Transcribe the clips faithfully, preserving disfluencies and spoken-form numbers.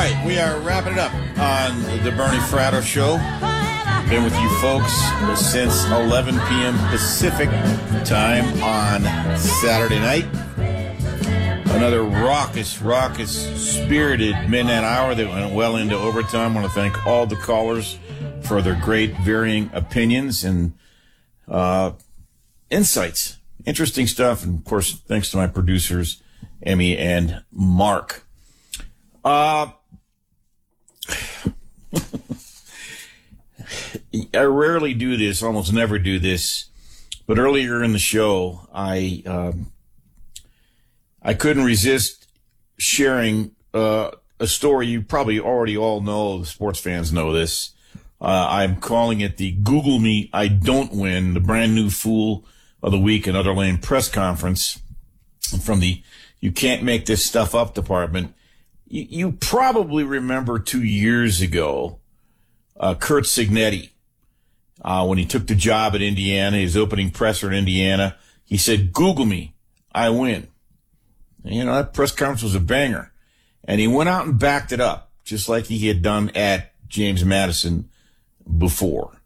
right, we are wrapping it up on the Bernie Fratto Show. Been with you folks since eleven p.m. Pacific time on Saturday night. Another raucous, raucous, spirited midnight hour that went well into overtime. I want to thank all the callers for their great varying opinions and uh, insights. Interesting stuff. And, of course, thanks to my producers, Emmy and Mark. Uh, I rarely do this, almost never do this, but earlier in the show, I um, I couldn't resist sharing uh, a story you probably already all know. The sports fans know this. Uh, I'm calling it the Google Me, I Don't Win, the brand new Fool of the Week and Other Lane press conference from the You Can't Make This Stuff Up department. You, you probably remember two years ago, uh, Curt Cignetti, uh, when he took the job at Indiana, his opening presser in Indiana, he said, Google me, I win. And, you know, that press conference was a banger. And he went out and backed it up, just like he had done at James Madison before.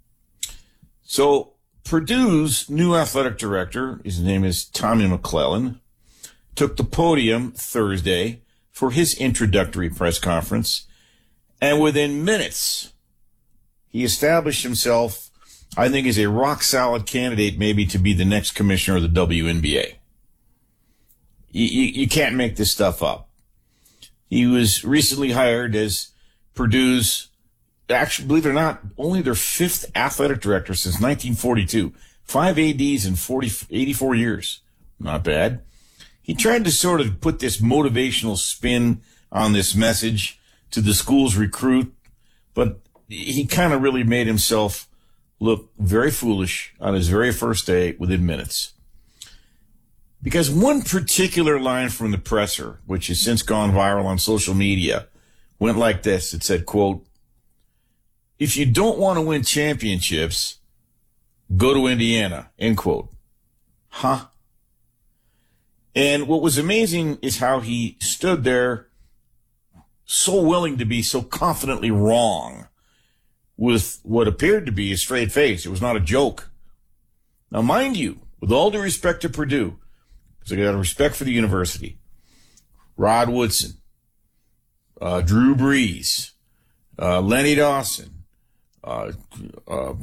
So Purdue's new athletic director, his name is Tommy McClellan, took the podium Thursday for his introductory press conference, and within minutes, he established himself, I think, as a rock-solid candidate maybe to be the next commissioner of the W N B A. You, you, you can't make this stuff up. He was recently hired as Purdue's, actually, believe it or not, only their fifth athletic director since nineteen forty-two. Five A Ds in forty, eighty-four years. Not bad. He tried to sort of put this motivational spin on this message to the school's recruit, but he kind of really made himself look very foolish on his very first day within minutes. Because one particular line from the presser, which has since gone viral on social media, went like this. It said, quote, if you don't want to win championships, go to Indiana, end quote. Huh? And what was amazing is how he stood there so willing to be so confidently wrong with what appeared to be a straight face. It was not a joke. Now, mind you, with all due respect to Purdue, because I got respect for the university, Rod Woodson, uh, Drew Brees, uh, Lenny Dawson, uh, uh,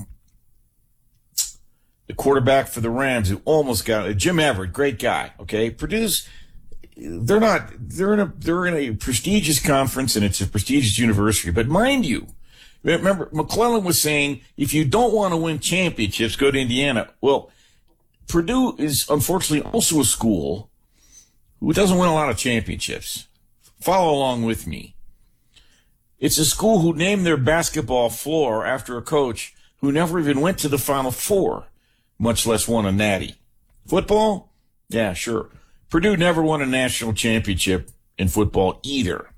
the quarterback for the Rams who almost got it, Jim Everett, great guy. Okay. Purdue's, they're not, they're in a, they're in a prestigious conference and it's a prestigious university. But mind you, remember, McClellan was saying, if you don't want to win championships, go to Indiana. Well, Purdue is unfortunately also a school who doesn't win a lot of championships. Follow along with me. It's a school who named their basketball floor after a coach who never even went to the Final Four, much less won a natty. Football? Yeah, sure. Purdue never won a national championship in football either.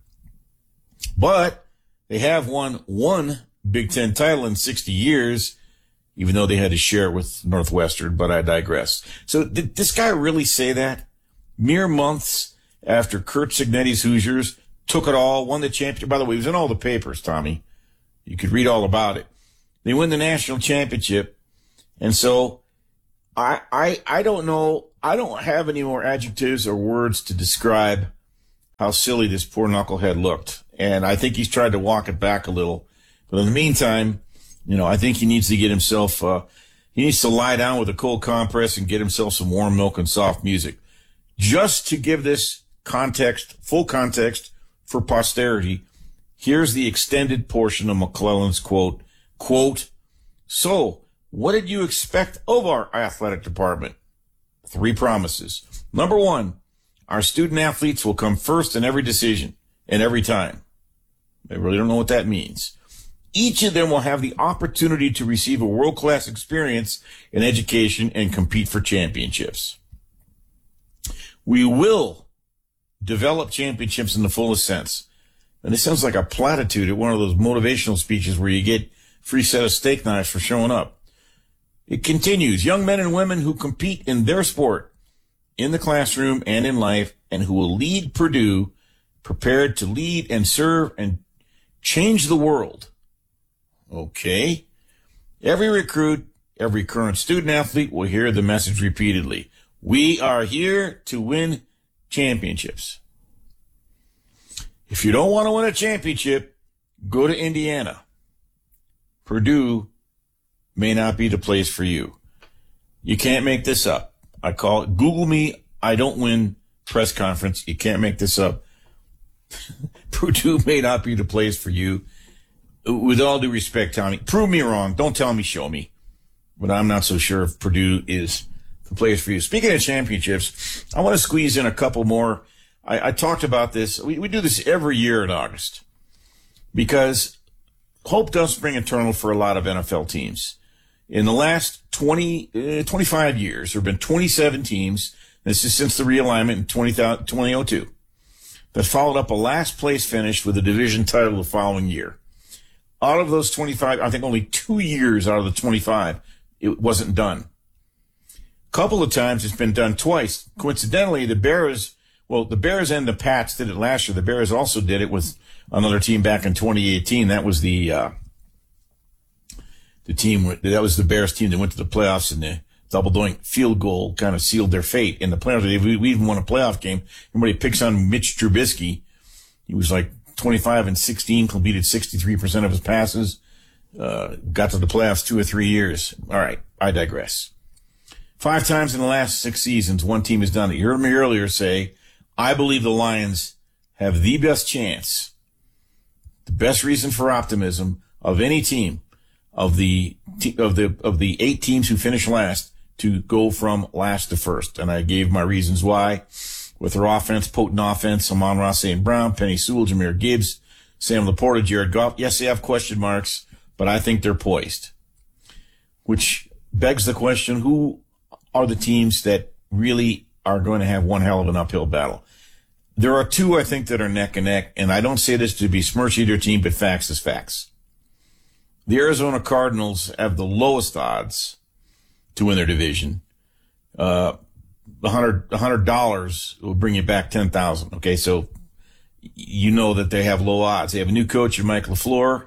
But they have won one Big Ten title in sixty years, even though they had to share it with Northwestern, but I digress. So did this guy really say that? Mere months after Curt Cignetti's Hoosiers took it all, won the championship. By the way, it was in all the papers, Tommy. You could read all about it. They win the national championship. And so I, I, I don't know. I don't have any more adjectives or words to describe how silly this poor knucklehead looked. And I think he's tried to walk it back a little. But in the meantime, you know, I think he needs to get himself, uh, he needs to lie down with a cold compress and get himself some warm milk and soft music. Just to give this context, full context for posterity, here's the extended portion of McClellan's quote, quote, so what did you expect of our athletic department? Three promises. Number one, our student athletes will come first in every decision and every time. I really don't know what that means. Each of them will have the opportunity to receive a world-class experience in education and compete for championships. We will develop championships in the fullest sense. And it sounds like a platitude at one of those motivational speeches where you get free set of steak knives for showing up. It continues, young men and women who compete in their sport, in the classroom and in life, and who will lead Purdue prepared to lead and serve and change the world. Okay. Every recruit, every current student athlete will hear the message repeatedly. We are here to win championships. If you don't want to win a championship, go to Indiana. Purdue may not be the place for you. You can't make this up. I call it Google me, I don't win press conference. You can't make this up. Purdue may not be the place for you. With all due respect, Tommy, prove me wrong. Don't tell me, show me. But I'm not so sure if Purdue is the place for you. Speaking of championships, I want to squeeze in a couple more. I, I talked about this. We, we do this every year in August because hope does spring eternal for a lot of N F L teams. In the last twenty, uh, twenty-five years, there have been twenty-seven teams. This is since the realignment in twenty oh two. That followed up a last place finish with a division title the following year. Out of those twenty-five, I think only two years out of the twenty-five, it wasn't done. A couple of times it's been done twice. Coincidentally, the Bears, well, the Bears and the Pats did it last year. The Bears also did it with another team back in twenty eighteen. That was the, uh, the team, that was the Bears team that went to the playoffs and the double doink field goal kind of sealed their fate in the playoffs. We, we even won a playoff game. Everybody picks on Mitch Trubisky. He was like twenty-five and sixteen, completed sixty-three percent of his passes, uh, got to the playoffs two or three years. All right, I digress. Five times in the last six seasons, one team has done it. You heard me earlier say, I believe the Lions have the best chance, the best reason for optimism of any team, of the of the of the eight teams who finished last, to go from last to first. And I gave my reasons why. With their offense, potent offense, Amon-Ra Saint Brown, Penny Sewell, Jahmyr Gibbs, Sam Laporta, Jared Goff. Yes, they have question marks, but I think they're poised. Which begs the question, who are the teams that really are going to have one hell of an uphill battle? There are two, I think, that are neck and neck, and I don't say this to besmirch either team, but facts is facts. The Arizona Cardinals have the lowest odds to win their division. Uh, one hundred, one hundred dollars will bring you back ten thousand. Okay, so you know that they have low odds. They have a new coach in Mike LaFleur.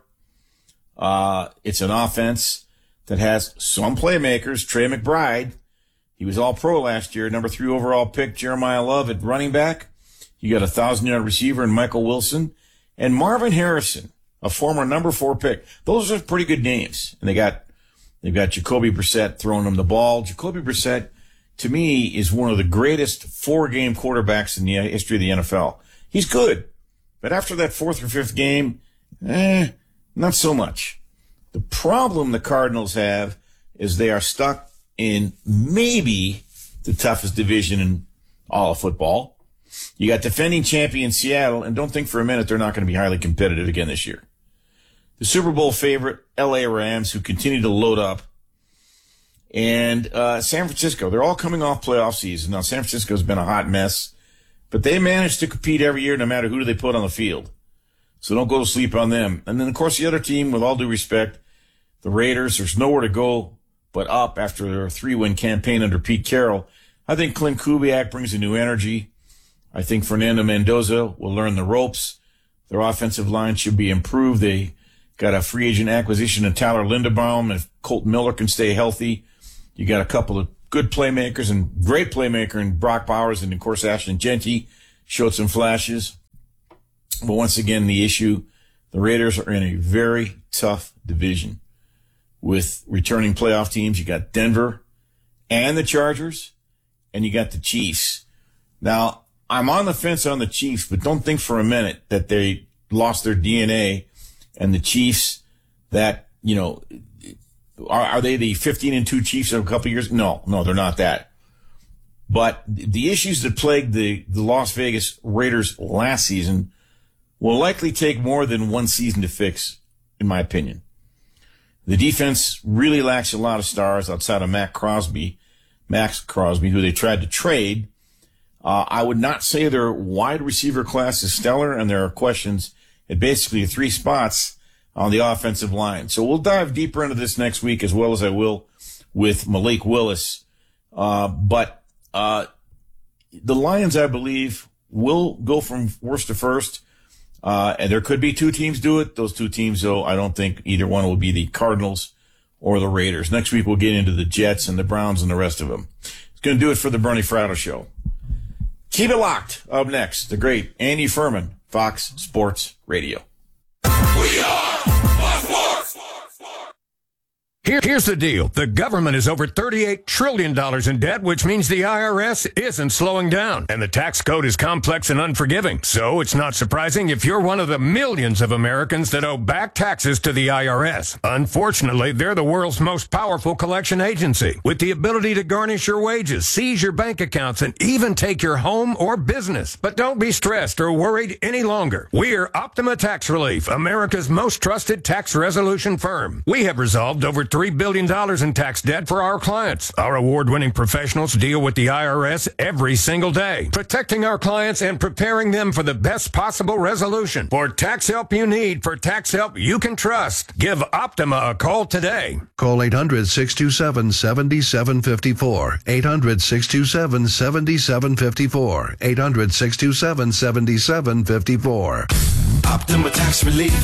Uh, it's an offense that has some playmakers. Trey McBride, he was all pro last year, number three overall pick. Jeremiah Love at running back. You got a thousand yard receiver in Michael Wilson and Marvin Harrison, a former number four pick. Those are pretty good names. And they got, they've got Jacoby Brissett throwing them the ball. Jacoby Brissett, to me, is one of the greatest four-game quarterbacks in the history of the N F L. He's good, but after that fourth or fifth game, eh, not so much. The problem the Cardinals have is they are stuck in maybe the toughest division in all of football. You got defending champion Seattle, and don't think for a minute they're not going to be highly competitive again this year. The Super Bowl favorite, L A Rams, who continue to load up. And uh San Francisco, they're all coming off playoff season. Now, San Francisco's been a hot mess, but they manage to compete every year no matter who they put on the field. So don't go to sleep on them. And then, of course, the other team, with all due respect, the Raiders, there's nowhere to go but up after their three-win campaign under Pete Carroll. I think Clint Kubiak brings a new energy. I think Fernando Mendoza will learn the ropes. Their offensive line should be improved. They got a free agent acquisition of Tyler Linderbaum. If Colt Miller can stay healthy, you got a couple of good playmakers and great playmaker in Brock Bowers, and of course Ashton Jeanty showed some flashes. But once again, the issue, the Raiders are in a very tough division with returning playoff teams. You got Denver and the Chargers, and you got the Chiefs. Now, I'm on the fence on the Chiefs, but don't think for a minute that they lost their D N A, and the Chiefs that, you know, Are, are they the fifteen and two Chiefs of a couple of years? No, no, they're not that. But the issues that plagued the, the Las Vegas Raiders last season will likely take more than one season to fix, in my opinion. The defense really lacks a lot of stars outside of Max Crosby, Max Crosby, who they tried to trade. Uh, I would not say their wide receiver class is stellar, and there are questions at basically three spots on the offensive line. So we'll dive deeper into this next week, as well as I will with Malik Willis. Uh, but, uh, the Lions, I believe, will go from worst to first. Uh, and there could be two teams do it. Those two teams, though, I don't think either one will be the Cardinals or the Raiders. Next week, we'll get into the Jets and the Browns and the rest of them. It's going to do it for the Bernie Fratto Show. Keep it locked. Up next, the great Andy Furman, Fox Sports Radio. We are Fox Sports. Here, here's the deal. The government is over thirty-eight trillion dollars in debt, which means the I R S isn't slowing down. And the tax code is complex and unforgiving. So it's not surprising if you're one of the millions of Americans that owe back taxes to the I R S. Unfortunately, they're the world's most powerful collection agency, with the ability to garnish your wages, seize your bank accounts, and even take your home or business. But don't be stressed or worried any longer. We're Optima Tax Relief, America's most trusted tax resolution firm. We have resolved over three billion dollars in tax debt for our clients. Our award-winning professionals deal with the I R S every single day, protecting our clients and preparing them for the best possible resolution. For tax help you need, for tax help you can trust, give Optima a call today. Call eight hundred, six two seven, seven seven five four. eight hundred, six two seven, seven seven five four. eight hundred, six two seven, seven seven five four. Optima Tax Relief.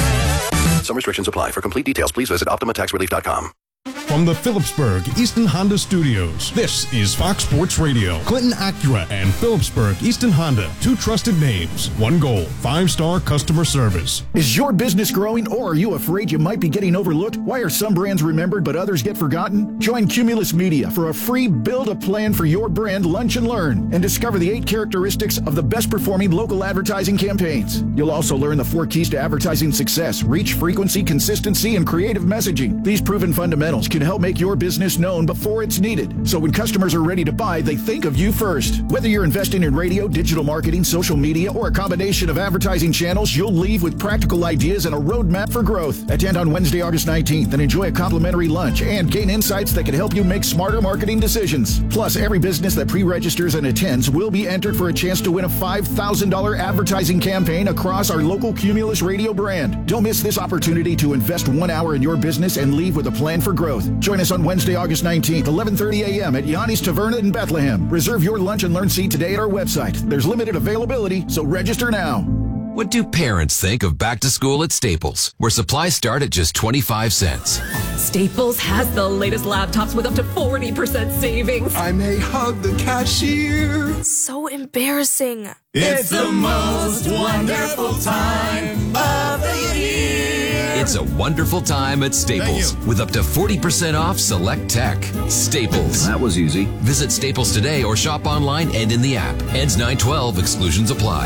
Some restrictions apply. For complete details, please visit optima tax relief dot com. From the Phillipsburg Easton Honda Studios, this is Fox Sports Radio. Clinton Acura and Phillipsburg Easton Honda, two trusted names, one goal, five-star customer service. Is your business growing, or are you afraid you might be getting overlooked? Why are some brands remembered but others get forgotten? Join Cumulus Media for a free Build a Plan for Your Brand Lunch and Learn, and discover the eight characteristics of the best performing local advertising campaigns. You'll also learn the four keys to advertising success: reach, frequency, consistency, and creative messaging. These proven fundamentals can help make your business known before it's needed, so when customers are ready to buy, they think of you first. Whether you're investing in radio, digital marketing, social media, or a combination of advertising channels, you'll leave with practical ideas and a roadmap for growth. Attend on Wednesday, August nineteenth, and enjoy a complimentary lunch and gain insights that can help you make smarter marketing decisions. Plus, every business that pre-registers and attends will be entered for a chance to win a five thousand dollars advertising campaign across our local Cumulus Radio brand. Don't miss this opportunity to invest one hour in your business and leave with a plan for growth. Join us on Wednesday, August nineteenth, eleven thirty a.m. at Yanni's Taverna in Bethlehem. Reserve your lunch and learn seat today at our website. There's limited availability, so register now. What do parents think of back to school at Staples, where supplies start at just twenty-five cents? Staples has the latest laptops with up to forty percent savings. I may hug the cashier. So embarrassing. It's the most wonderful time of the year. It's a wonderful time at Staples with up to forty percent off select tech. Staples. That was easy. Visit Staples today or shop online and in the app. Ends nine twelve. Exclusions apply.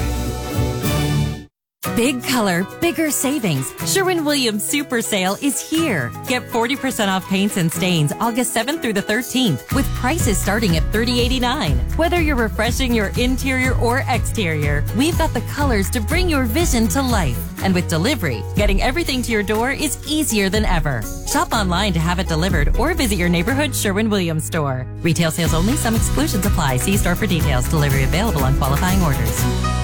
Big color, bigger savings. Sherwin-Williams Super Sale is here. Get forty percent off paints and stains August seventh through the thirteenth with prices starting at thirty eighty-nine. Whether you're refreshing your interior or exterior, we've got the colors to bring your vision to life. And with delivery, getting everything to your door is easier than ever. Shop online to have it delivered or visit your neighborhood Sherwin-Williams store. Retail sales only. Some exclusions apply. See store for details. Delivery available on qualifying orders.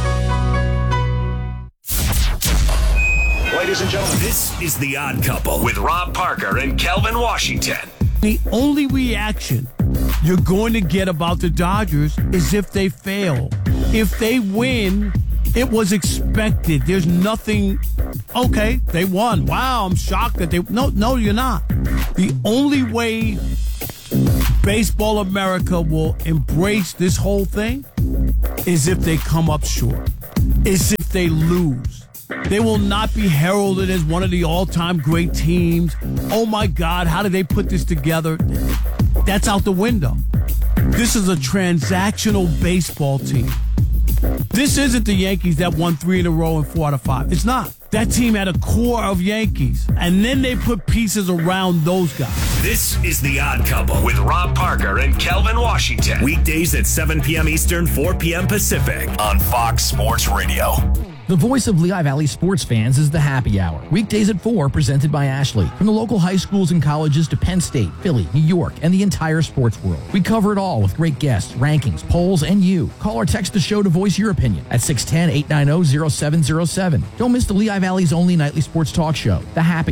Ladies and gentlemen, this is The Odd Couple with Rob Parker and Kelvin Washington. The only reaction you're going to get about the Dodgers is if they fail. If they win, it was expected. There's nothing, okay, they won. Wow, I'm shocked that they, no, no, you're not. The only way Baseball America will embrace this whole thing is if they come up short, is if they lose. They will not be heralded as one of the all-time great teams. Oh, my God, how did they put this together? That's out the window. This is a transactional baseball team. This isn't the Yankees that won three in a row and four out of five. It's not. That team had a core of Yankees, and then they put pieces around those guys. This is The Odd Couple with Rob Parker and Kelvin Washington. Weekdays at seven p.m. Eastern, four p.m. Pacific on Fox Sports Radio. The voice of Lehigh Valley sports fans is the Happy Hour. Weekdays at four, presented by Ashley. From the local high schools and colleges to Penn State, Philly, New York, and the entire sports world. We cover it all with great guests, rankings, polls, and you. Call or text the show to voice your opinion at six one zero, eight nine zero, zero seven zero seven. Don't miss the Lehigh Valley's only nightly sports talk show, The Happy Hour.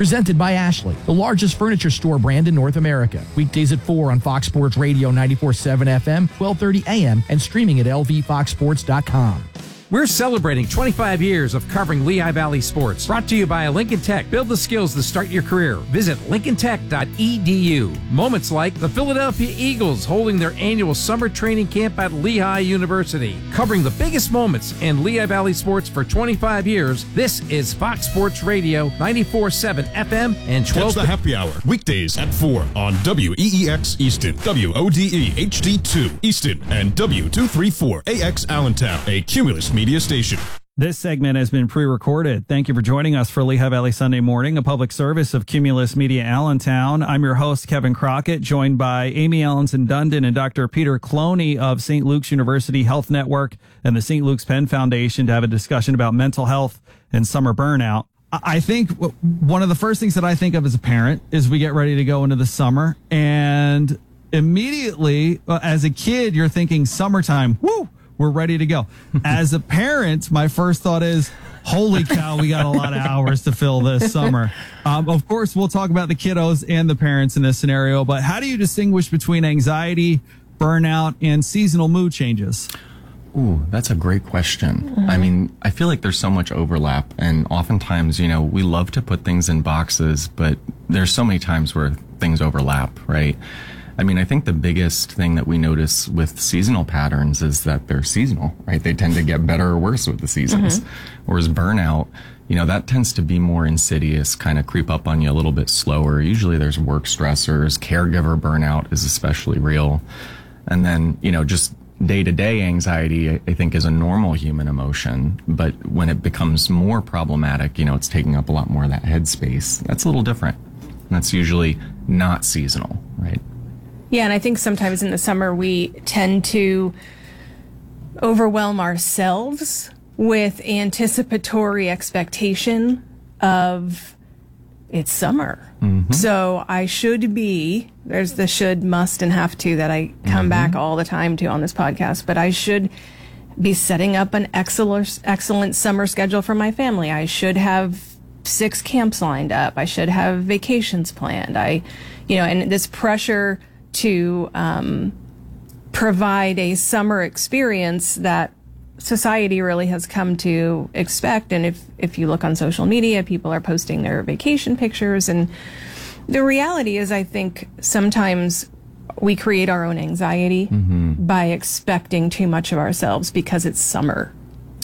Presented by Ashley, the largest furniture store brand in North America. Weekdays at four on Fox Sports Radio ninety-four point seven F M, twelve thirty A M, and streaming at L V fox sports dot com. We're celebrating twenty-five years of covering Lehigh Valley sports. Brought to you by Lincoln Tech. Build the skills to start your career. Visit lincoln tech dot e d u. Moments like the Philadelphia Eagles holding their annual summer training camp at Lehigh University. Covering the biggest moments in Lehigh Valley sports for twenty-five years, this is Fox Sports Radio ninety-four point seven F M and twelve. Catch the happy hour weekdays at four on W E E X Easton, W O D E H D two Easton, and W two thirty-four A X Allentown, a Cumulus Media station. This segment has been pre-recorded. Thank you for joining us for Lehigh Valley Sunday Morning, a public service of Cumulus Media Allentown. I'm your host, Kevin Crockett, joined by Amy Allenson Dundon and Doctor Peter Cloney of Saint Luke's University Health Network and the Saint Luke's Penn Foundation to have a discussion about mental health and summer burnout. I think one of the first things that I think of as a parent is we get ready to go into the summer, and immediately, as a kid, you're thinking summertime, woo! We're ready to go. As a parent, my first thought is, holy cow, we got a lot of hours to fill this summer. Um, of course, we'll talk about the kiddos and the parents in this scenario, but how do you distinguish between anxiety, burnout, and seasonal mood changes? Ooh, that's a great question. Mm-hmm. I mean, I feel like there's so much overlap, and oftentimes, you know, we love to put things in boxes, but there's so many times where things overlap, right? I mean, I think the biggest thing that we notice with seasonal patterns is that they're seasonal, right? They tend to get better or worse with the seasons. Mm-hmm. Whereas burnout, you know, that tends to be more insidious, kind of creep up on you a little bit slower. Usually there's work stressors, caregiver burnout is especially real. And then, you know, just day-to-day anxiety, I think, is a normal human emotion. But when it becomes more problematic, you know, it's taking up a lot more of that headspace. That's a little different. And that's usually not seasonal, right? Yeah, and I think sometimes in the summer we tend to overwhelm ourselves with anticipatory expectation of it's summer. Mm-hmm. So I should be, there's the should, must, and have to that I come mm-hmm. back all the time to on this podcast, but I should be setting up an excellent, excellent summer schedule for my family. I should have six camps lined up. I should have vacations planned. I, you know, and this pressure to um, provide a summer experience that society really has come to expect. And if, if you look on social media, people are posting their vacation pictures. And the reality is, I think sometimes we create our own anxiety mm-hmm. by expecting too much of ourselves because it's summer.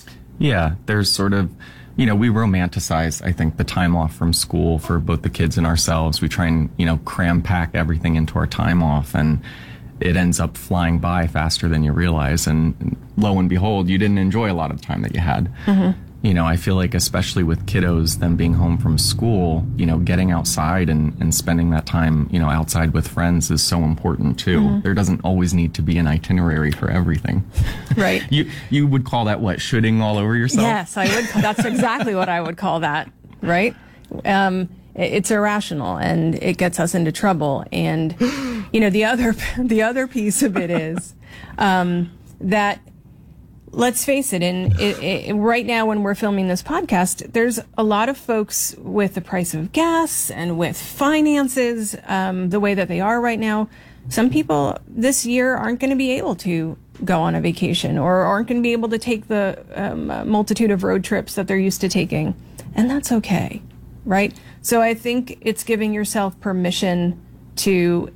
Yeah, there's sort of, you know, we romanticize, I think, the time off from school for both the kids and ourselves. We try and, you know, cram pack everything into our time off, and it ends up flying by faster than you realize. And lo and behold, you didn't enjoy a lot of the time that you had. Mm-hmm. You know, I feel like especially with kiddos, them being home from school, you know, getting outside and, and spending that time, you know, outside with friends is so important too. Mm-hmm. There doesn't always need to be an itinerary for everything. Right. you you would call that what, shooting all over yourself? Yes, I would. That's exactly what I would call that. Right. Um, it's irrational and it gets us into trouble. And, you know, the other the other piece of it is um, that. Let's face it, and it, it, right now when we're filming this podcast, there's a lot of folks with the price of gas and with finances um, the way that they are right now. Some people this year aren't going to be able to go on a vacation or aren't going to be able to take the um, multitude of road trips that they're used to taking. And that's okay, right? So I think it's giving yourself permission to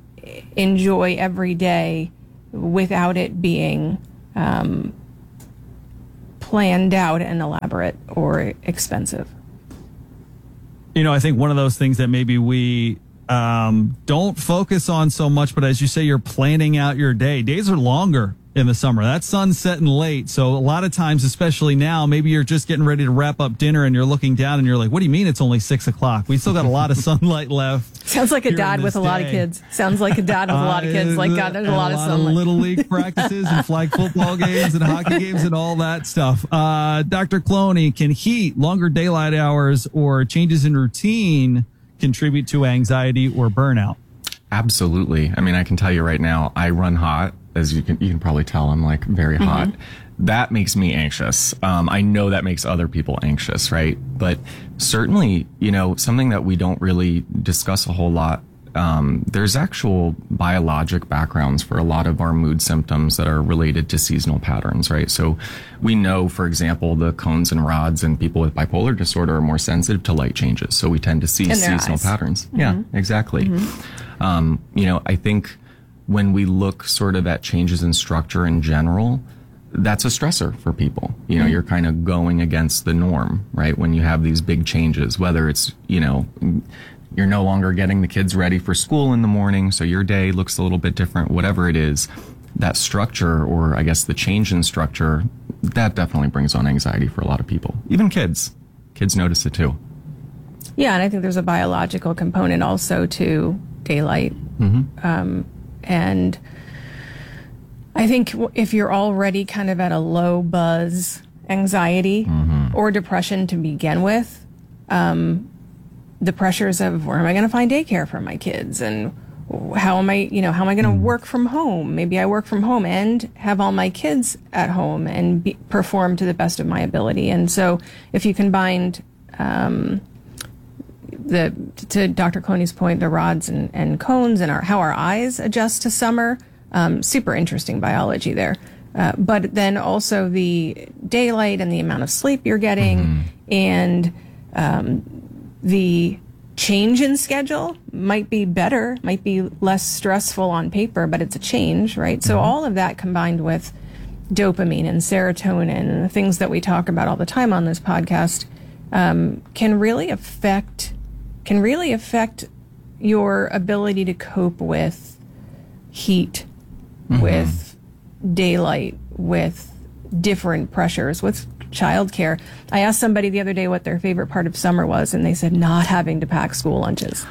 enjoy every day without it being um, planned out and elaborate or expensive. You know, I think one of those things that maybe we um, don't focus on so much, but as you say, you're planning out your day. Days are longer in the summer. That sun's setting late. So a lot of times, especially now, maybe you're just getting ready to wrap up dinner and you're looking down and you're like, what do you mean it's only six o'clock? We still got a lot of sunlight left. Sounds like a dad with a day. lot of kids. Sounds like a dad with a lot of kids. Like, God, there's a lot, a of lot sunlight. of little league practices and flag football games and hockey games and all that stuff. Uh, Doctor Cloney, can heat, longer daylight hours, or changes in routine contribute to anxiety or burnout? Absolutely. I mean, I can tell you right now, I run hot. As you can, you can probably tell, I'm like very hot. Mm-hmm. that makes me anxious. Um, I know that makes other people anxious, right? But certainly, you know, something that we don't really discuss a whole lot, um, there's actual biologic backgrounds for a lot of our mood symptoms that are related to seasonal patterns, right? So we know, for example, the cones and rods and people with bipolar disorder are more sensitive to light changes. So we tend to see seasonal eyes. patterns. Mm-hmm. Yeah, exactly. Mm-hmm. Um, you know, I think when we look sort of at changes in structure in general, that's a stressor for people. You know, mm-hmm. you're kind of going against the norm, right? When you have these big changes, whether it's, you know, you're no longer getting the kids ready for school in the morning, so your day looks a little bit different, whatever it is, that structure, or I guess the change in structure, that definitely brings on anxiety for a lot of people. Even kids. Kids notice it too. Yeah, and I think there's a biological component also to daylight. Mm-hmm. Um, and I think if you're already kind of at a low buzz anxiety mm-hmm. or depression to begin with, um, the pressures of where am I going to find daycare for my kids, and how am I, you know, how am I going to work from home? Maybe I work from home and have all my kids at home and be, perform to the best of my ability. And so if you combined, um, the, to Doctor Cloney's point, the rods and, and cones and our, how our eyes adjust to summer, um, super interesting biology there. Uh, but then also the daylight and the amount of sleep you're getting mm-hmm. and, um, the change in schedule might be better, might be less stressful on paper, but it's a change, right? So Mm-hmm. all of that combined with dopamine and serotonin and the things that we talk about all the time on this podcast um, can really affect can really affect your ability to cope with heat, Mm-hmm. with daylight, with different pressures, with childcare. I asked somebody the other day what their favorite part of summer was, and they said not having to pack school lunches.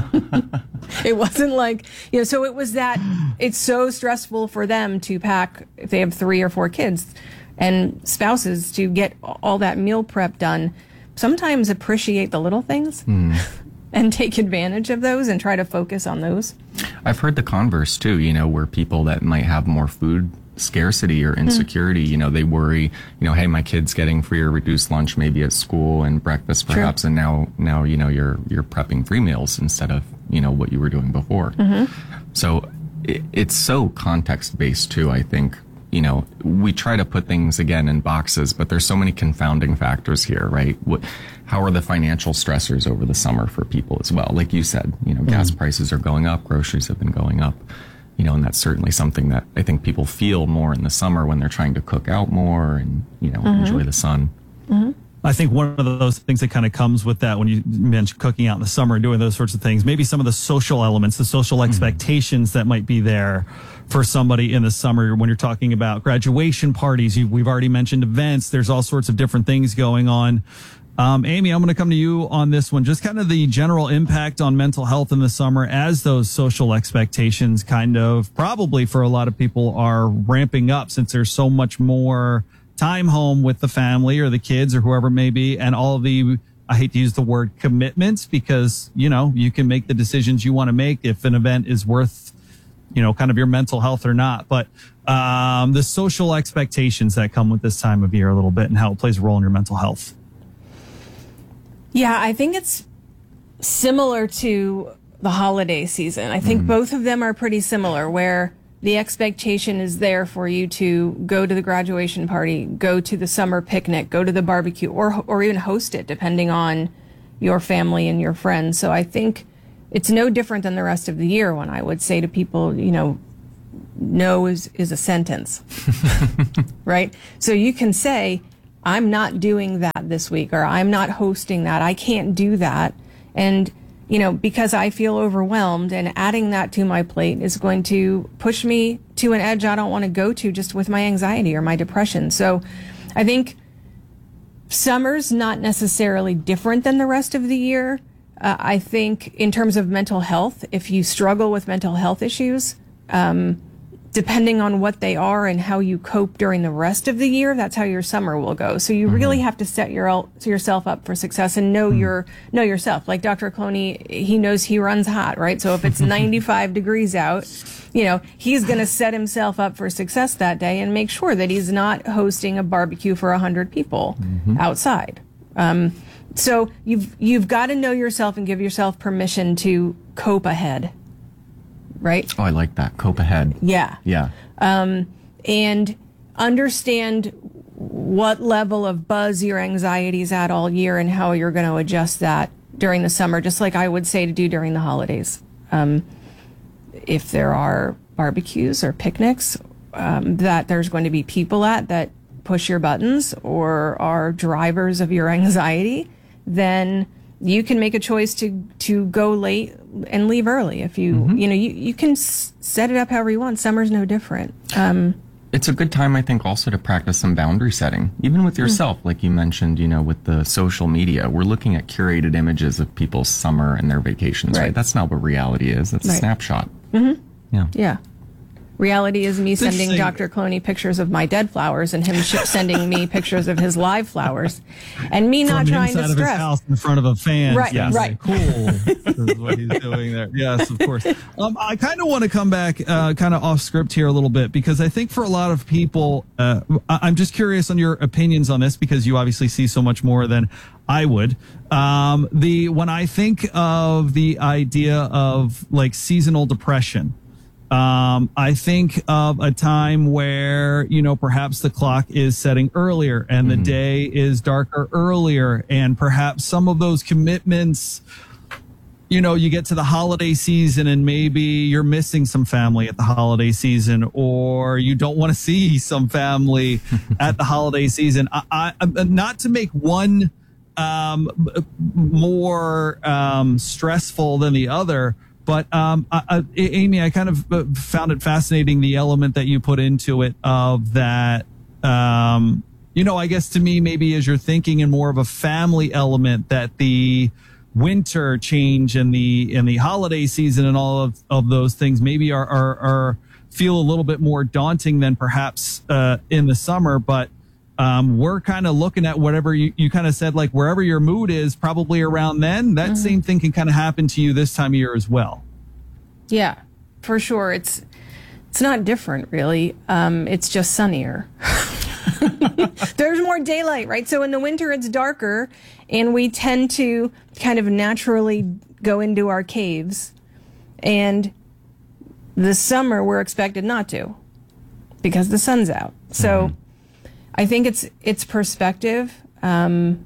It wasn't like, you know, so it was that it's so stressful for them to pack if they have three or four kids and spouses to get all that meal prep done. Sometimes appreciate the little things Mm. and take advantage of those and try to focus on those. I've heard the converse too, you know, where people that might have more food scarcity or insecurity, mm. you know, they worry, you know, hey, my kid's getting free or reduced lunch maybe at school and breakfast perhaps, True. and now, now, you know, you're, you're prepping free meals instead of, you know, what you were doing before. Mm-hmm. So it, it's so context based too, I think. You know, we try to put things again in boxes, but there's so many confounding factors here, right? What, how are the financial stressors over the summer for people as well? Like you said, you know, mm. gas prices are going up, groceries have been going up. You know, and that's certainly something that I think people feel more in the summer when they're trying to cook out more and, you know, mm-hmm. enjoy the sun. Mm-hmm. I think one of those things that kind of comes with that when you mention cooking out in the summer and doing those sorts of things, maybe some of the social elements, the social expectations mm-hmm. that might be there for somebody in the summer when you're talking about graduation parties. You, we've already mentioned events. There's all sorts of different things going on. Um, Amy, I'm going to come to you on this one. Just kind of the general impact on mental health in the summer as those social expectations kind of probably for a lot of people are ramping up since there's so much more time home with the family or the kids or whoever it may be, and all the, I hate to use the word commitments because, you know, you can make the decisions you want to make if an event is worth, you know, kind of your mental health or not. But um, the social expectations that come with this time of year a little bit and how it plays a role in your mental health. Yeah, I think it's similar to the holiday season. I think mm. both of them are pretty similar, where the expectation is there for you to go to the graduation party, go to the summer picnic, go to the barbecue, or or even host it, depending on your family and your friends. So I think it's no different than the rest of the year when I would say to people, you know, no is, is a sentence, right? So you can say, I'm not doing that this week, or I'm not hosting that. I can't do that. And, you know, because I feel overwhelmed, and adding that to my plate is going to push me to an edge I don't want to go to just with my anxiety or my depression. So I think summer's not necessarily different than the rest of the year. Uh, I think in terms of mental health, if you struggle with mental health issues, um, depending on what they are and how you cope during the rest of the year, that's how your summer will go. So you mm-hmm. really have to set your yourself up for success and know mm-hmm. your know yourself. Like Doctor Cloney, he knows he runs hot, right? So if it's ninety-five degrees out, you know, he's going to set himself up for success that day and make sure that he's not hosting a barbecue for a hundred people mm-hmm. outside. Um, so you've you've got to know yourself and give yourself permission to cope ahead, right? Oh, I like that. Cope ahead. Yeah. Yeah. Um, and understand what level of buzz your anxiety is at all year and how you're going to adjust that during the summer, just like I would say to do during the holidays. Um, if there are barbecues or picnics um, that there's going to be people at that push your buttons or are drivers of your anxiety, then you can make a choice to to go late and leave early. If you mm-hmm. you know you, you can s- set it up however you want. Summer's no different. Um, it's a good time, I think, also to practice some boundary setting, even with yourself. Mm-hmm. Like you mentioned, you know, with the social media, we're looking at curated images of people's summer and their vacations. Right? right? That's not what reality is. That's right. a snapshot. Mm-hmm. Yeah. Yeah. Reality is me sending Doctor Cloney pictures of my dead flowers and him sh- sending me pictures of his live flowers, and me not From trying to inside stress. Of his house in front of a fan. Right, yes. right. Cool. This is what he's doing there. Yes, of course. Um, I kind of want to come back, uh, kind of off script here a little bit, because I think for a lot of people, uh, I- I'm just curious on your opinions on this, because you obviously see so much more than I would. Um, the when I think of the idea of like seasonal depression. Um, I think of a time where, you know, perhaps the clock is setting earlier and the mm-hmm. day is darker earlier, and perhaps some of those commitments, you know, you get to the holiday season and maybe you're missing some family at the holiday season, or you don't want to see some family at the holiday season. I, I, not to make one um, more um, stressful than the other, But, um, I, I, Amy, I kind of found it fascinating, the element that you put into it of that, um, you know, I guess to me, maybe as you're thinking in more of a family element, that the winter change and the, and the holiday season and all of, of those things maybe are, are, are feel a little bit more daunting than perhaps, uh, in the summer. But, Um, we're kind of looking at whatever you, you kind of said, like wherever your mood is, probably around then, that mm-hmm. same thing can kind of happen to you this time of year as well. Yeah, for sure. It's, it's not different really. Um, it's just sunnier. There's more daylight, right? So in the winter it's darker and we tend to kind of naturally go into our caves, and the summer we're expected not to because the sun's out. So mm-hmm. I think it's it's perspective. Um,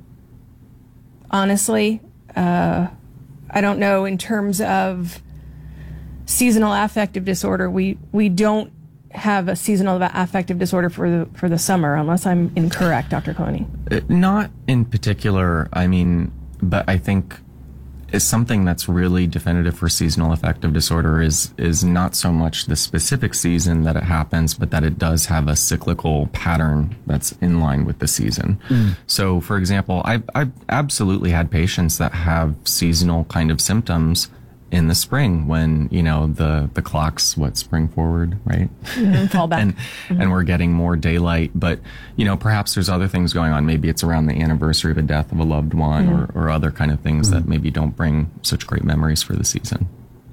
honestly, uh, I don't know in terms of seasonal affective disorder. We we don't have a seasonal affective disorder for the for the summer, unless I'm incorrect, Doctor Cloney. Uh, not in particular. I mean, but I think is something that's really definitive for seasonal affective disorder is is not so much the specific season that it happens, but that it does have a cyclical pattern that's in line with the season. Mm. So, for example, I've, I've absolutely had patients that have seasonal kind of symptoms in the spring when, you know, the, the clock's what, spring forward, right? Mm-hmm, fall back. and, mm-hmm. and we're getting more daylight, but, you know, perhaps there's other things going on. Maybe it's around the anniversary of a death of a loved one mm-hmm. or, or other kind of things mm-hmm. that maybe don't bring such great memories for the season.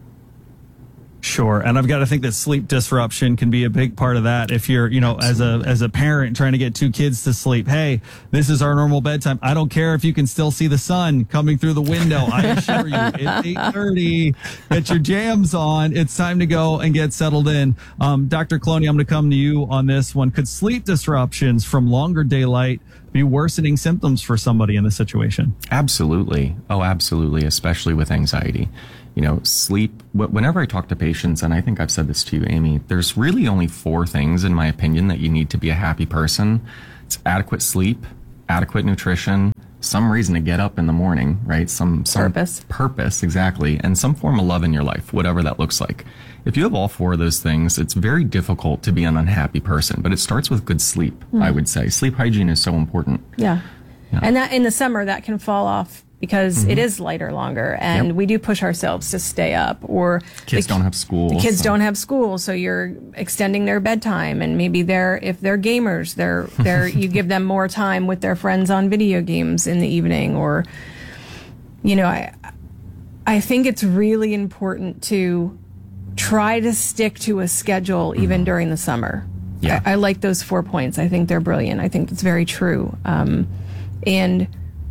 Sure. And I've got to think that sleep disruption can be a big part of that. If you're, you know, Absolutely. as a, as a parent trying to get two kids to sleep, hey, this is our normal bedtime. I don't care if you can still see the sun coming through the window. I assure you, it's eight thirty. Get your jams on. It's time to go and get settled in. Um, Doctor Cloney, I'm going to come to you on this one. Could sleep disruptions from longer daylight be worsening symptoms for somebody in this situation? Absolutely. Oh, absolutely. Especially with anxiety. You know, sleep, whenever I talk to patients, and I think I've said this to you, Amy, there's really only four things, in my opinion, that you need to be a happy person. It's adequate sleep, adequate nutrition, some reason to get up in the morning, right? Some, some purpose. Purpose, exactly. And some form of love in your life, whatever that looks like. If you have all four of those things, it's very difficult to be an unhappy person. But it starts with good sleep, mm. I would say. Sleep hygiene is so important. Yeah. yeah. And that in the summer, that can fall off because mm-hmm. it is lighter longer, and yep. we do push ourselves to stay up. Or kids the, don't have school. The kids so. don't have school, so you're extending their bedtime, and maybe they're if they're gamers, they're they're you give them more time with their friends on video games in the evening, or you know, I I think it's really important to try to stick to a schedule even during the summer. Yeah. I, I like those four points. I think they're brilliant. I think that's very true. Um, and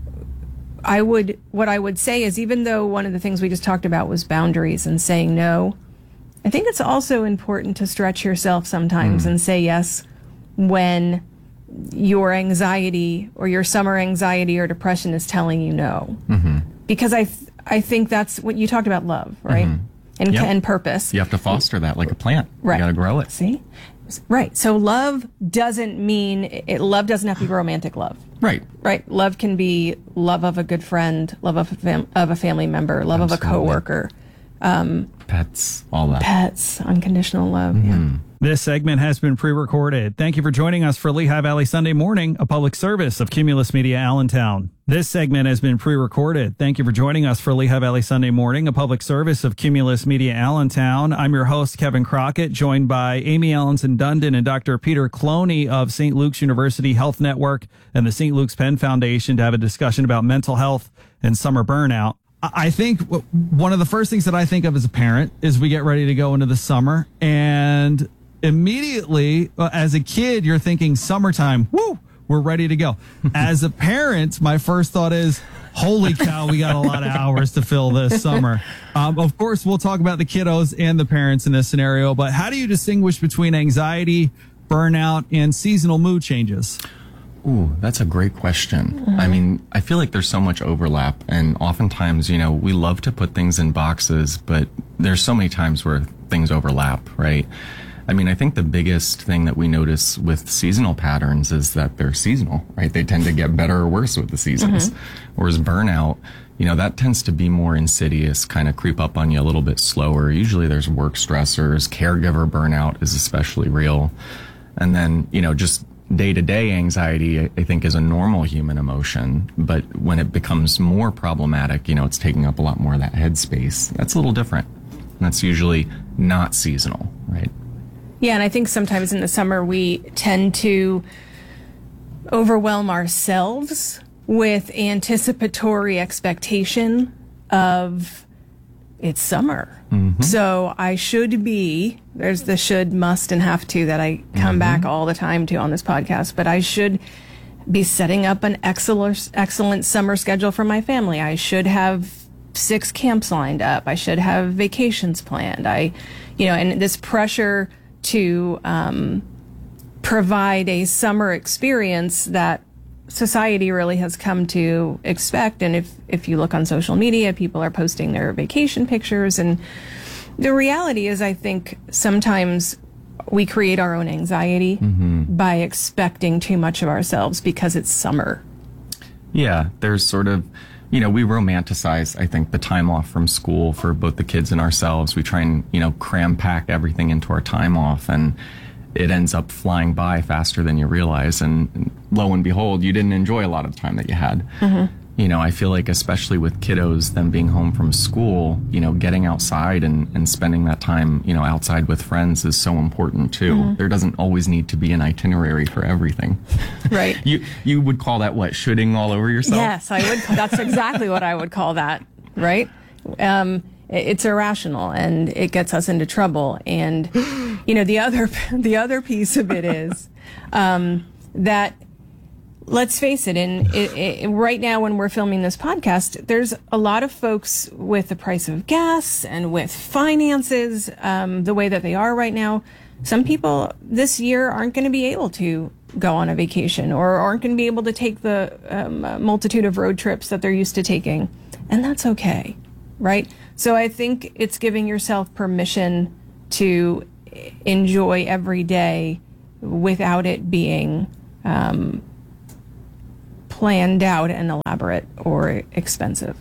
I would, what I would say is, even though one of the things we just talked about was boundaries and saying no, I think it's also important to stretch yourself sometimes mm. and say yes when your anxiety or your summer anxiety or depression is telling you no. Mm-hmm. Because I, th- I think that's what you talked about, love, right? Mm-hmm. And, yep. and purpose. You have to foster that like a plant. Right. You got to grow it. See? Right. So love doesn't mean, it, love doesn't have to be romantic love. Right. Right. Love can be love of a good friend, love of a, fam- of a family member, love Absolutely. of a coworker. Um, pets, all that. Pets, unconditional love. Mm-hmm. Yeah. This segment has been pre-recorded. Thank you for joining us for Lehigh Valley Sunday Morning, a public service of Cumulus Media Allentown. This segment has been pre-recorded. Thank you for joining us for Lehigh Valley Sunday Morning, a public service of Cumulus Media Allentown. I'm your host, Kevin Crockett, joined by Amy Allenson Dundon and Doctor Peter Cloney of Saint Luke's University Health Network and the Saint Luke's Penn Foundation to have a discussion about mental health and summer burnout. I think one of the first things that I think of as a parent is we get ready to go into the summer, and immediately as a kid, you're thinking summertime, woo, we're ready to go. As a parent, my first thought is, holy cow, we got a lot of hours to fill this summer. Um, of course, we'll talk about the kiddos and the parents in this scenario, but how do you distinguish between anxiety, burnout, and seasonal mood changes? Ooh, that's a great question. Mm-hmm. I mean, I feel like there's so much overlap, and oftentimes, you know, we love to put things in boxes, but there's so many times where things overlap, right? I mean, I think the biggest thing that we notice with seasonal patterns is that they're seasonal, right? They tend to get better or worse with the seasons. Mm-hmm. Whereas burnout, you know, that tends to be more insidious, kind of creep up on you a little bit slower. Usually there's work stressors, caregiver burnout is especially real. And then, you know, just day-to-day anxiety, I think, is a normal human emotion, but when it becomes more problematic, you know, it's taking up a lot more of that headspace. That's a little different. And that's usually not seasonal, right? Yeah, and I think sometimes in the summer we tend to overwhelm ourselves with anticipatory expectation of it's summer. Mm-hmm. So I should be, there's the should, must, and have to that I come mm-hmm. back all the time to on this podcast, but I should be setting up an excellent, excellent summer schedule for my family. I should have six camps lined up. I should have vacations planned. I, you know, and this pressure to um, provide a summer experience that society really has come to expect. And if, if you look on social media, people are posting their vacation pictures. And the reality is, I think sometimes we create our own anxiety mm-hmm. by expecting too much of ourselves because it's summer. Yeah, there's sort of, you know, we romanticize, I think, the time off from school for both the kids and ourselves. We try and, you know, cram pack everything into our time off, and it ends up flying by faster than you realize. And lo and behold, you didn't enjoy a lot of the time that you had. Mm-hmm. You know, I feel like especially with kiddos, them being home from school, you know, getting outside and, and spending that time, you know, outside with friends is so important too. Mm-hmm. There doesn't always need to be an itinerary for everything. Right. you you would call that what? Shooting all over yourself? Yes, I would. That's exactly what I would call that. Right. Um, it's irrational and it gets us into trouble. And, you know, the other, the other piece of it is, um, that, let's face it, and it, it, right now when we're filming this podcast, there's a lot of folks with the price of gas and with finances, um, the way that they are right now. Some people this year aren't going to be able to go on a vacation or aren't going to be able to take the um, multitude of road trips that they're used to taking. And that's okay, right? So I think it's giving yourself permission to enjoy every day without it being um, planned out and elaborate or expensive.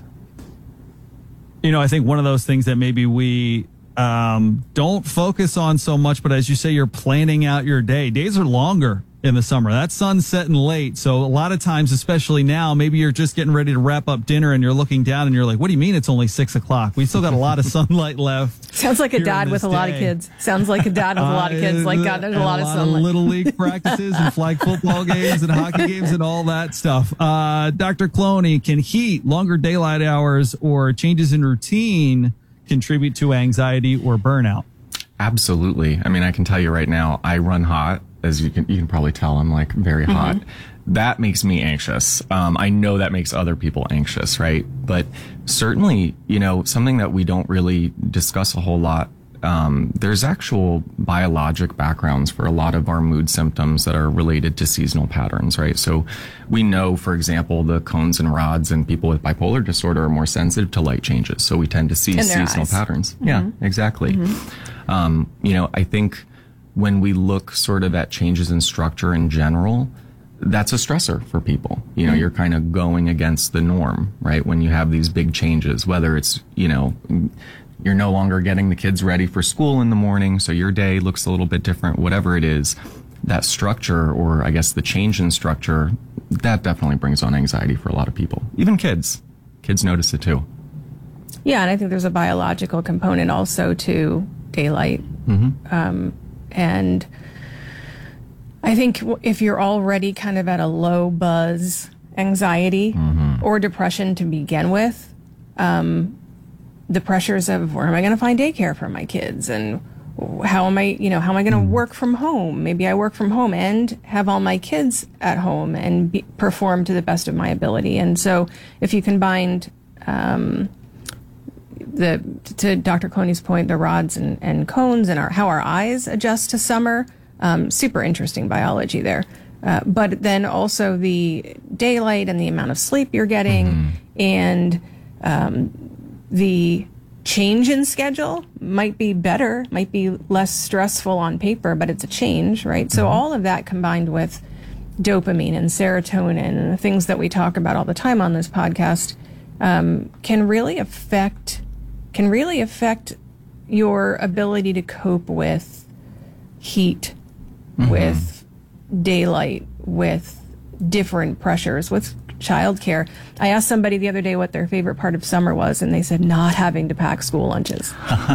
You know, I think one of those things that maybe we um, don't focus on so much, but as you say, you're planning out your day. Days are longer in the summer. That sun's setting late. So a lot of times, especially now, maybe you're just getting ready to wrap up dinner and you're looking down and you're like, what do you mean it's only six o'clock? We still got a lot of sunlight left. Sounds like a dad with a lot of kids. Sounds like a dad with a lot of kids. Like, God, there's a lot, a lot of sunlight. Of little league practices and flag football games and hockey games and all that stuff. Uh, Doctor Cloney, can heat, longer daylight hours, or changes in routine contribute to anxiety or burnout? Absolutely. I mean, I can tell you right now, I run hot, as you can you can probably tell. I'm like very hot. Mm-hmm. That makes me anxious. Um, I know that makes other people anxious, right? But certainly, you know, something that we don't really discuss a whole lot. Um, there's actual biologic backgrounds for a lot of our mood symptoms that are related to seasonal patterns, right? So we know, for example, the cones and rods and people with bipolar disorder are more sensitive to light changes. So we tend to see seasonal eyes. patterns. Mm-hmm. Yeah, exactly. Mm-hmm. Um, you know, I think when we look sort of at changes in structure in general, that's a stressor for people. You know, mm-hmm. you're kind of going against the norm, right? When you have these big changes, whether it's, you know, you're no longer getting the kids ready for school in the morning, so your day looks a little bit different, whatever it is, that structure, or I guess the change in structure, that definitely brings on anxiety for a lot of people. Even kids. Kids notice it too. Yeah, and I think there's a biological component also to daylight. Mm-hmm. Um, and I think if you're already kind of at a low buzz anxiety mm-hmm. or depression to begin with, um, the pressures of where am I going to find daycare for my kids, and how am I, you know, how am I going to work from home? Maybe I work from home and have all my kids at home and be, perform to the best of my ability. And so if you combined, um, the, to Doctor Coney's point, the rods and, and cones and our, how our eyes adjust to summer, um, super interesting biology there. Uh, but then also the daylight and the amount of sleep you're getting mm-hmm. and, um, the change in schedule might be better, might be less stressful on paper, but it's a change, right? Mm-hmm. So all of that combined with dopamine and serotonin and the things that we talk about all the time on this podcast um, can really affect can really affect your ability to cope with heat, mm-hmm. with daylight, with different pressures, with childcare. I asked somebody the other day what their favorite part of summer was, and they said not having to pack school lunches.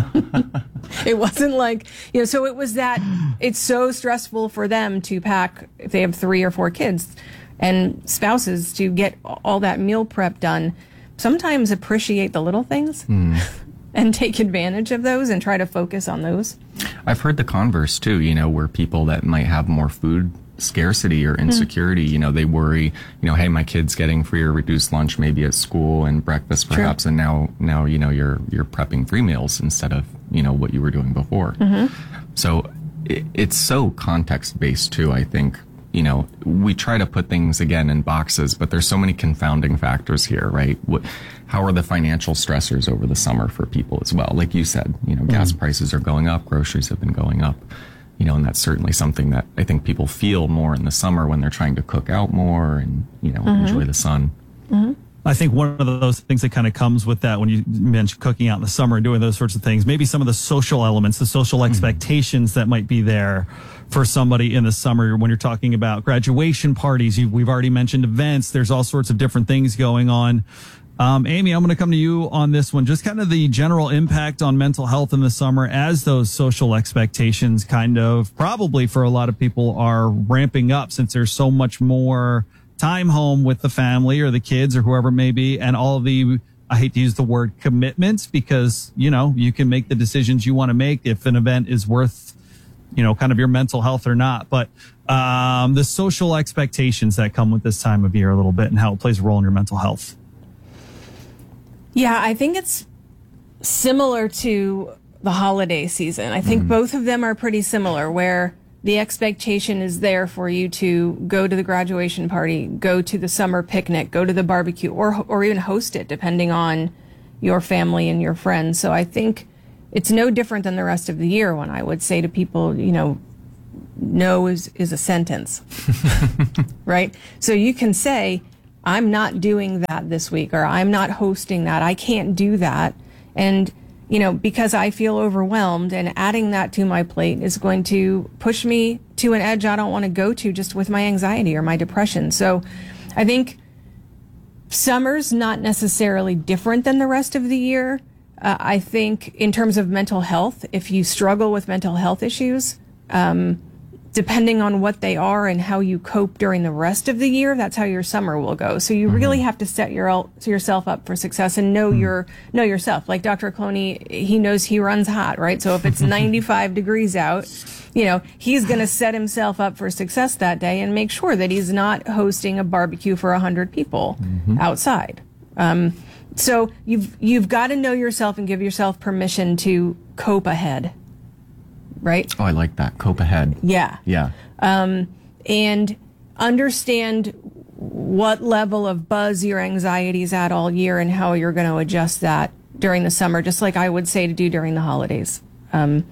It wasn't like, you know, so it was that it's so stressful for them to pack if they have three or four kids and spouses to get all that meal prep done. Sometimes appreciate the little things mm. and take advantage of those and try to focus on those. I've heard the converse too, you know, where people that might have more food scarcity or insecurity, mm. you know, they worry, you know, hey, my kid's getting free or reduced lunch maybe at school and breakfast perhaps, True. and now, now, you know, you're, you're prepping three meals instead of, you know, what you were doing before. Mm-hmm. So it, it's so context based too, I think. You know, we try to put things again in boxes, but there's so many confounding factors here, right? What, how are the financial stressors over the summer for people as well? Like you said, you know, mm. gas prices are going up, groceries have been going up. You know, and that's certainly something that I think people feel more in the summer when they're trying to cook out more and, you know, mm-hmm. enjoy the sun. Mm-hmm. I think one of those things that kind of comes with that when you mention cooking out in the summer and doing those sorts of things, maybe some of the social elements, the social expectations mm-hmm. that might be there for somebody in the summer when you're talking about graduation parties. You, we've already mentioned events. There's all sorts of different things going on. Um, Amy, I'm going to come to you on this one. Just kind of the general impact on mental health in the summer as those social expectations kind of probably for a lot of people are ramping up since there's so much more time home with the family or the kids or whoever it may be. And all of the, I hate to use the word commitments because, you know, you can make the decisions you want to make if an event is worth, you know, kind of your mental health or not. But um, the social expectations that come with this time of year a little bit and how it plays a role in your mental health. Yeah, I think it's similar to the holiday season. I think mm. both of them are pretty similar, where the expectation is there for you to go to the graduation party, go to the summer picnic, go to the barbecue, or or even host it, depending on your family and your friends. So I think it's no different than the rest of the year when I would say to people, you know, no is, is a sentence, right? So you can say, I'm not doing that this week, or I'm not hosting that. I can't do that. And, you know, because I feel overwhelmed, and adding that to my plate is going to push me to an edge I don't want to go to just with my anxiety or my depression. So I think summer's not necessarily different than the rest of the year. Uh, I think in terms of mental health, if you struggle with mental health issues, um, depending on what they are and how you cope during the rest of the year, that's how your summer will go. So you mm-hmm. really have to set your yourself up for success and know mm-hmm. your know yourself. Like Doctor Cloney, he knows he runs hot, right? So if it's ninety-five degrees out, you know, he's going to set himself up for success that day and make sure that he's not hosting a barbecue for one hundred people mm-hmm. outside. Um, so you've you've got to know yourself and give yourself permission to cope ahead. Right? Oh, I like that. Cope ahead. Yeah. Yeah. Um, and understand what level of buzz your anxiety is at all year and how you're going to adjust that during the summer, just like I would say to do during the holidays. Um,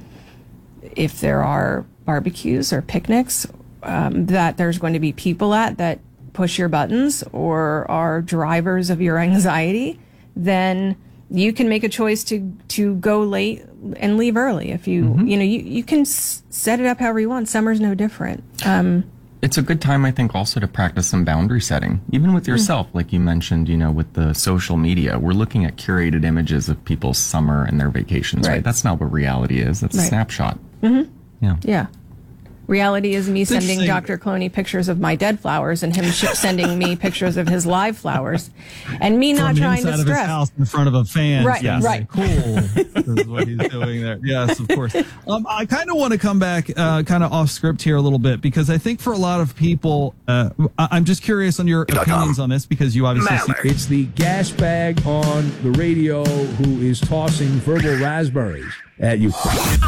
if there are barbecues or picnics um, that there's going to be people at that push your buttons or are drivers of your anxiety, then you can make a choice to, to go late and leave early. If you, mm-hmm. you know, you, you can s- set it up however you want. Summer's no different. Um, it's a good time, I think, also to practice some boundary setting, even with yourself. Mm-hmm. Like you mentioned, you know, with the social media, we're looking at curated images of people's summer and their vacations, right? right? That's not what reality is. That's right. a snapshot. Mm-hmm. Yeah. Yeah. Reality is me sending Doctor Cloney pictures of my dead flowers and him sh- sending me pictures of his live flowers, and me not From trying inside to of stress. His house in front of a fan. Right, yes. right. Cool. This is what he's doing there. Yes, of course. Um, I kind of want to come back, uh, kind of off script here a little bit, because I think for a lot of people, uh, I- I'm just curious on your opinions on this, because you obviously see- It's the gas bag on the radio who is tossing verbal raspberries at you.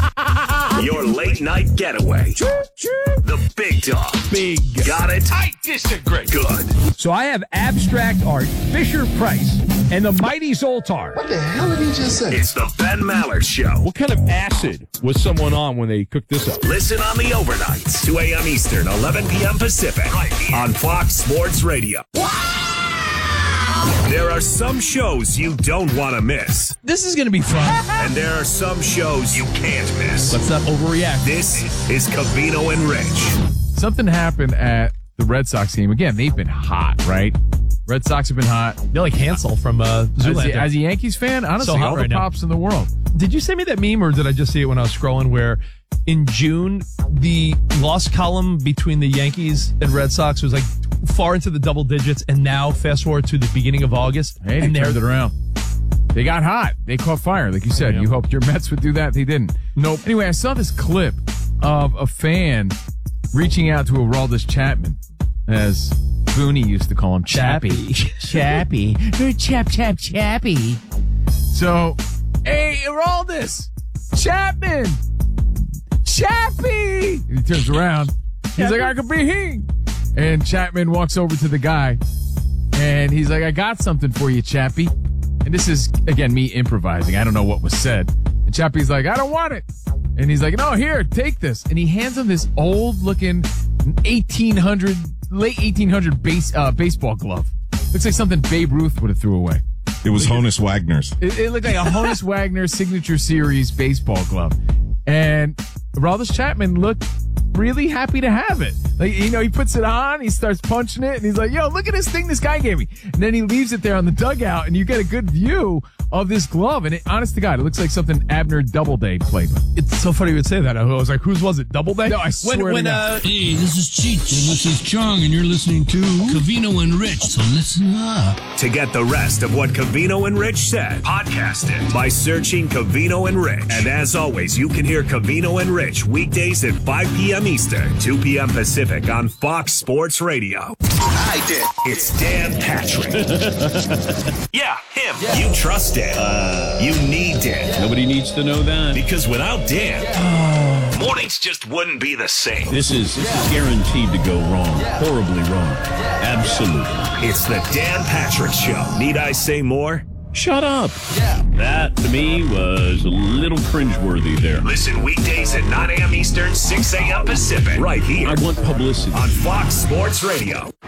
Your late night getaway. The big dog. Big. Got it? I disagree. Good. So I have abstract art, Fisher Price, and the mighty Zoltar. What the hell did he just say? It's the Ben Maller Show. What kind of acid was someone on when they cooked this up? Listen on the overnights, two a.m. Eastern, eleven p.m. Pacific, right here on Fox Sports Radio. There are some shows you don't want to miss. This is going to be fun. And there are some shows you can't miss. Let's not overreact. This is Covino and Rich. Something happened at the Red Sox game. Again, they've been hot, right? Red Sox have been hot. They're like Hansel from uh, Zoolander. As a, as a Yankees fan, honestly, so all right the now. pops in the world. Did you send me that meme, or did I just see it when I was scrolling, where in June, the loss column between the Yankees and Red Sox was like far into the double digits, and now fast forward to the beginning of August. Hey, they and turned it around. They got hot. They caught fire. Like you said, Yeah. you hoped your Mets would do that. They didn't. Nope. Anyway, I saw this clip of a fan reaching out to Aroldis Chapman, as Booney used to call him, Chappie. Chappie. Chap, chap, Chappie. So, hey, Aroldis, Chapman, Chappie. And he turns around. He's like, I could be he. And Chapman walks over to the guy, and he's like, I got something for you, Chappie. And this is, again, me improvising. I don't know what was said. And Chappie's like, I don't want it. And he's like, no, here, take this. And he hands him this old-looking eighteen hundred, late eighteen hundred base, uh, baseball glove. Looks like something Babe Ruth would have threw away. It was Honus Wagner's. It, it looked like a Honus Wagner Signature Series baseball glove. And Aroldis Chapman looked really happy to have it. Like, you know, he puts it on, he starts punching it, and he's like, yo, look at this thing this guy gave me. And then he leaves it there on the dugout, and you get a good view of this glove. And it, honest to God, it looks like something Abner Doubleday played with. It's so funny you would say that. I was like, whose was it? Doubleday? No, I swear when, to when, God. Uh, Hey, this is Cheech, and this is Chong, and you're listening to Covino and Rich, so listen up. To get the rest of what Covino and Rich said, podcast it by searching Covino and Rich. And as always, you can hear Covino and Rich weekdays at five p.m. Eastern, two p.m. Pacific on Fox Sports Radio. I did. It's Dan Patrick. Yeah, him. Yeah. You trust Dan. Uh, you need Dan. Nobody needs to know that. Because without Dan, yeah. mornings just wouldn't be the same. This is, this is guaranteed to go wrong. Horribly wrong. Absolutely. It's the Dan Patrick Show. Need I say more? Shut up. Yeah. That, to me, was a little cringeworthy there. Listen weekdays at nine a.m. Eastern, six a.m. Pacific. Right here. I want publicity. On Fox Sports Radio.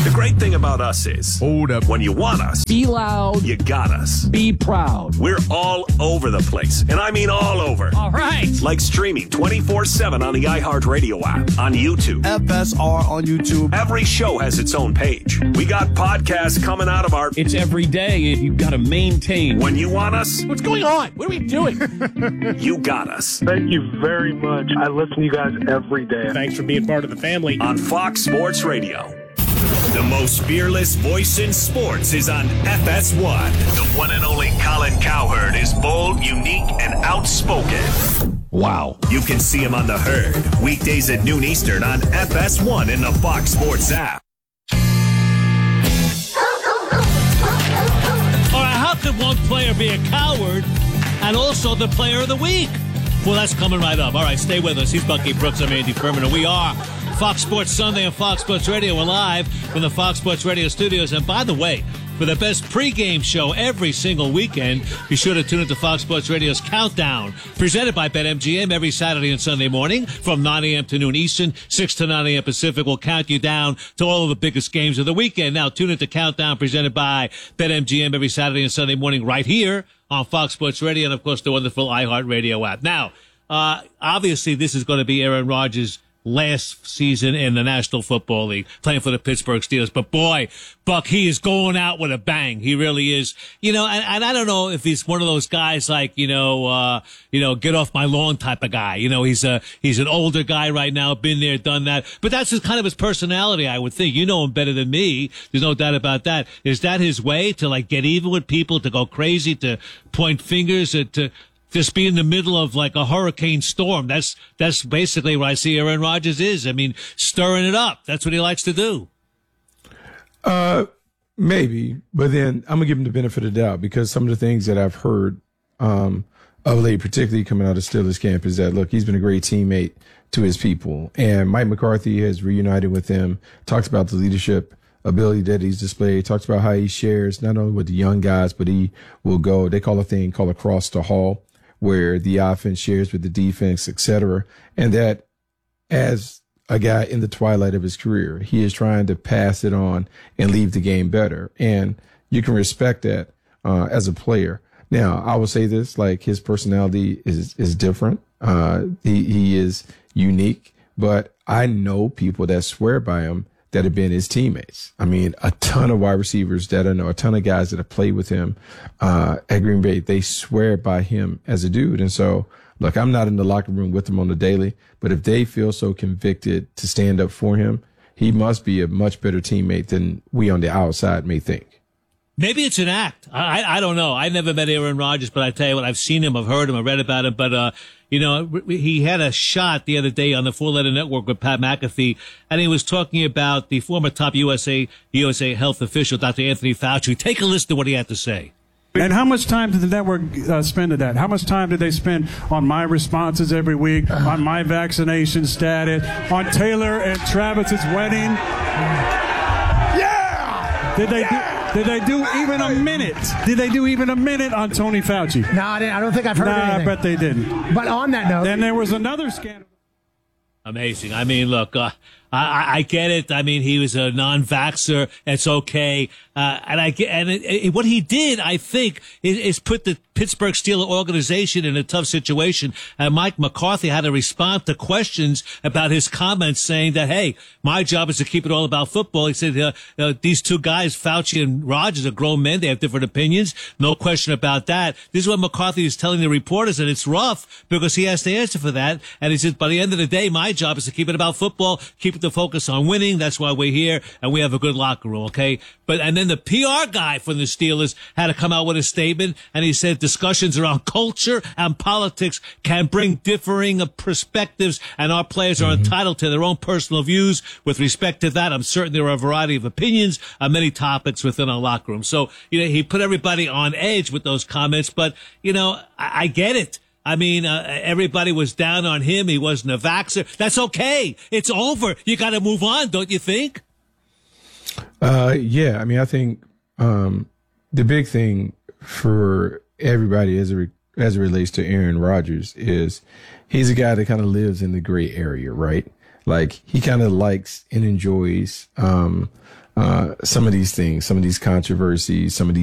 The great thing about us is, hold up, when you want us, be loud, you got us. Be proud. We're all over the place, and I mean all over. All right. Like streaming twenty-four seven on the iHeartRadio app, on YouTube. F S R on YouTube. Every show has its own page. We got podcasts coming out of our... It's every day, and you've got to maintain. When you want us... What's going on? What are we doing? You got us. Thank you very much. I listen to you guys every day. Thanks for being part of the family. On Fox Sports Radio. The most fearless voice in sports is on F S one. The one and only Colin Cowherd is bold, unique, and outspoken. Wow. You can see him on The Herd, weekdays at noon Eastern on F S one in the Fox Sports app. All right, how could one player be a coward and also the player of the week? Well, that's coming right up. All right, stay with us. He's Bucky Brooks. I'm Andy Furman, and we are Fox Sports Sunday and Fox Sports Radio. We're live from the Fox Sports Radio studios. And by the way, for the best pregame show every single weekend, be sure to tune into Fox Sports Radio's Countdown, presented by BetMGM every Saturday and Sunday morning from nine a.m. to noon Eastern, six to nine a.m. Pacific. We'll count you down to all of the biggest games of the weekend. Now, tune into Countdown, presented by BetMGM every Saturday and Sunday morning right here on Fox Sports Radio and, of course, the wonderful iHeartRadio app. Now, uh, obviously, this is going to be Aaron Rodgers' last season in the National Football League, playing for the Pittsburgh Steelers. But boy, Buck, he is going out with a bang. He really is. You know, and, and I don't know if he's one of those guys like, you know, uh, you know, get off my lawn type of guy. You know, he's a, he's an older guy right now, been there, done that. But that's just kind of his personality, I would think. You know him better than me. There's no doubt about that. Is that his way to like get even with people, to go crazy, to point fingers, to, to just be in the middle of like a hurricane storm? That's that's basically what I see Aaron Rodgers is. I mean, stirring it up. That's what he likes to do. Uh, maybe, but then I'm gonna give him the benefit of the doubt, because some of the things that I've heard um, of late, particularly coming out of Steelers camp, is that look, he's been a great teammate to his people, and Mike McCarthy has reunited with him. Talks about the leadership ability that he's displayed. Talks about how he shares not only with the young guys, but he will go. They call a thing called across the hall, where the offense shares with the defense, et cetera. And that as a guy in the twilight of his career, he is trying to pass it on and leave the game better. And you can respect that uh, as a player. Now, I will say this, like, his personality is, is different. Uh, he, he is unique, but I know people that swear by him that have been his teammates. I mean, a ton of wide receivers that I know, a ton of guys that have played with him uh, at Green Bay, they swear by him as a dude. And so, look, I'm not in the locker room with them on the daily, but if they feel so convicted to stand up for him, he must be a much better teammate than we on the outside may think. Maybe it's an act. I, I don't know. I never met Aaron Rodgers, but I tell you what, I've seen him, I've heard him, I've read about him. But, uh, you know, he had a shot the other day on the Four Letter Network with Pat McAfee, and he was talking about the former top U S A, U S A health official, Doctor Anthony Fauci. Take a listen to what he had to say. And how much time did the network uh, spend at that? How much time did they spend on my responses every week, on my vaccination status, on Taylor and Travis's wedding? Yeah! Did they do? Did they do even a minute? Did they do even a minute on Tony Fauci? No, I, didn't, I don't think I've heard nah, anything. I bet they didn't. But on that note, then there was another scandal. Amazing. I mean, look, uh, I, I get it. I mean, he was a non-vaxxer. It's okay. Uh, and I get, and it, it, what he did, I think, is, is put the Pittsburgh Steelers organization in a tough situation. And Mike McCarthy had to respond to questions about his comments, saying that, hey, my job is to keep it all about football. He said, uh, uh, these two guys, Fauci and Rodgers, are grown men. They have different opinions. No question about that. This is what McCarthy is telling the reporters, and it's rough because he has to answer for that. And he said, by the end of the day, my job is to keep it about football, keep it the focus on winning. That's why we're here, and we have a good locker room, okay? But, and then the P R guy from the Steelers had to come out with a statement, and he said discussions around culture and politics can bring differing perspectives, and our players are mm-hmm. entitled to their own personal views. With respect to that, I'm certain there are a variety of opinions on many topics within our locker room. So, you know, he put everybody on edge with those comments, but, you know, I, I get it. I mean, uh, everybody was down on him. He wasn't a vaxxer. That's okay. It's over. You got to move on, don't you think? Uh, yeah. I mean, I think um, the big thing for everybody as it, re- as it relates to Aaron Rodgers is he's a guy that kind of lives in the gray area, right? Like, he kind of likes and enjoys um, uh, some of these things, some of these controversies, some of these